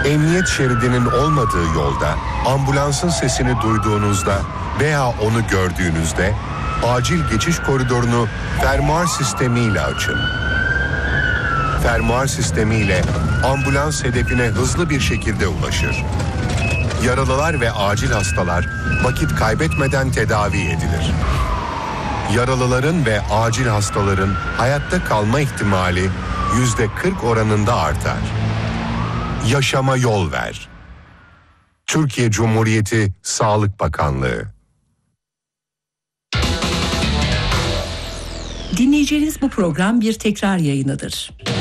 Emniyet şeridinin olmadığı yolda ambulansın sesini duyduğunuzda veya onu gördüğünüzde acil geçiş koridorunu fermuar sistemiyle açın. Fermuar sistemiyle ambulans hedefine hızlı bir şekilde ulaşır. Yaralılar ve acil hastalar vakit kaybetmeden tedavi edilir. Yaralıların ve acil hastaların hayatta kalma ihtimali %40 oranında artar. Yaşama yol ver. Türkiye Cumhuriyeti Sağlık Bakanlığı. Dinleyeceğiniz bu program bir tekrar yayınıdır.